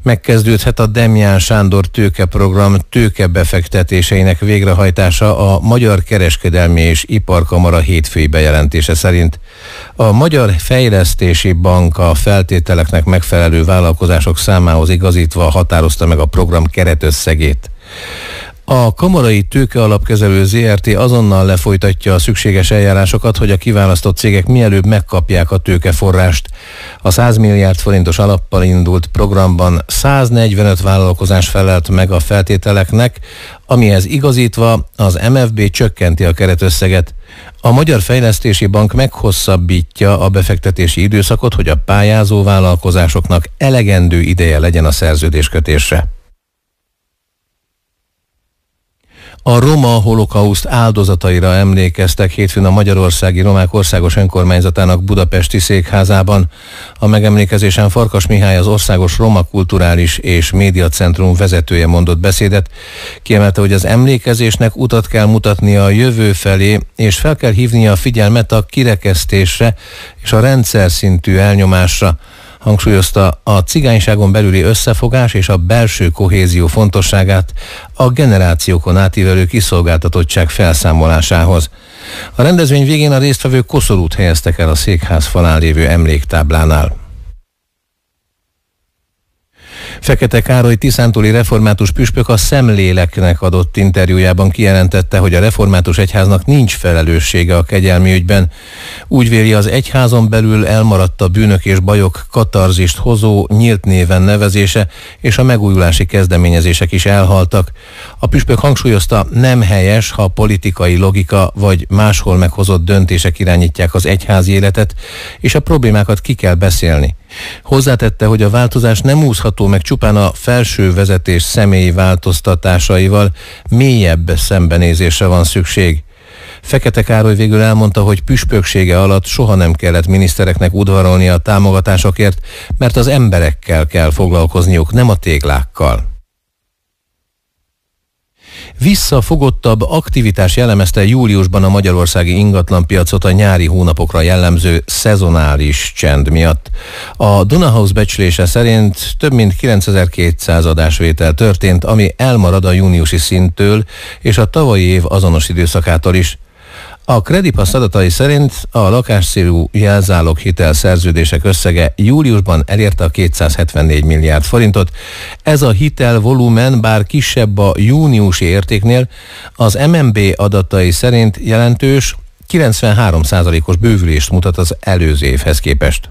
Megkezdődhet a Demján Sándor tőkeprogram tőkebefektetéseinek végrehajtása a Magyar Kereskedelmi és Iparkamara hétfői bejelentése szerint. A Magyar Fejlesztési Bank a feltételeknek megfelelő vállalkozások számához igazítva határozta meg a program keretösszegét. A Kamarai Tőkealapkezelő Zrt. Azonnal lefolytatja a szükséges eljárásokat, hogy a kiválasztott cégek mielőbb megkapják a tőkeforrást. A 100 milliárd forintos alappal indult programban 145 vállalkozás felelt meg a feltételeknek, amihez igazítva az MFB csökkenti a keretösszeget. A Magyar Fejlesztési Bank meghosszabbítja a befektetési időszakot, hogy a pályázó vállalkozásoknak elegendő ideje legyen a szerződéskötésre. A roma holokauszt áldozataira emlékeztek hétfőn a Magyarországi Romák Országos Önkormányzatának budapesti székházában. A megemlékezésen Farkas Mihály, az Országos Roma Kulturális és Médiacentrum vezetője mondott beszédet. Kiemelte, hogy az emlékezésnek utat kell mutatnia a jövő felé, és fel kell hívnia a figyelmet a kirekesztésre és a rendszer szintű elnyomásra. Hangsúlyozta a cigányságon belüli összefogás és a belső kohézió fontosságát a generációkon átívelő kiszolgáltatottság felszámolásához. A rendezvény végén a résztvevők koszorút helyeztek el a székház falán lévő emléktáblánál. Fekete Károly tiszántúli református püspök a Szemléleknek adott interjújában kijelentette, hogy a református egyháznak nincs felelőssége a kegyelmi ügyben. Úgy véli, az egyházon belül elmaradt a bűnök és bajok katarzist hozó nyílt néven nevezése, és a megújulási kezdeményezések is elhaltak. A püspök hangsúlyozta, nem helyes, ha politikai logika vagy máshol meghozott döntések irányítják az egyházi életet, és a problémákat ki kell beszélni. Hozzátette, hogy a változás nem úszható meg csupán a felső vezetés személyi változtatásaival, mélyebb szembenézésre van szükség. Fekete Károly végül elmondta, hogy püspöksége alatt soha nem kellett minisztereknek udvarolni a támogatásokért, mert az emberekkel kell foglalkozniuk, nem a téglákkal. Visszafogottabb aktivitás jellemezte júliusban a magyarországi ingatlanpiacot a nyári hónapokra jellemző szezonális csend miatt. A Dunahouse becslése szerint több mint 9200 adásvétel történt, ami elmarad a júniusi szinttől és a tavalyi év azonos időszakától is. A Credipass adatai szerint a lakásszélú jelzáloghitel szerződések összege júliusban elérte a 274 milliárd forintot. Ez a hitelvolumen bár kisebb a júniusi értéknél, az MNB adatai szerint jelentős 93%-os bővülést mutat az előző évhez képest.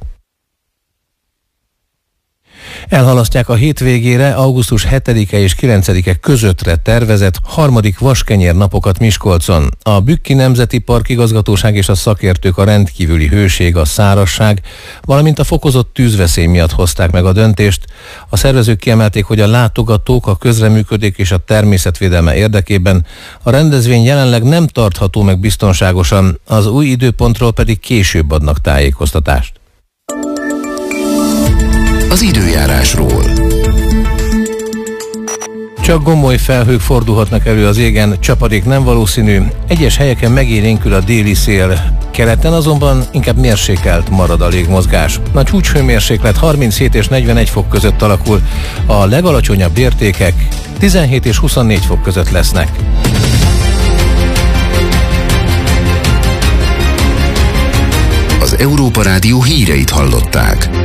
Elhalasztják a hétvégére, augusztus 7-e és 9-e közöttre tervezett harmadik vaskenyér napokat Miskolcon. A Bükki Nemzeti Park igazgatóság és a szakértők a rendkívüli hőség, a szárazság, valamint a fokozott tűzveszély miatt hozták meg a döntést. A szervezők kiemelték, hogy a látogatók, a közreműködés és a természetvédelme érdekében a rendezvény jelenleg nem tartható meg biztonságosan, az új időpontról pedig később adnak tájékoztatást. Az időjárásról. Csak gomoly felhők fordulhatnak elő az égen, csapadék nem valószínű, egyes helyeken megélénkül a déli szél, keleten azonban inkább mérsékelt marad a légmozgás. A csúcshőmérséklet 37 és 41 fok között alakul, a legalacsonyabb értékek 17 és 24 fok között lesznek. Az Európa Rádió híreit hallották.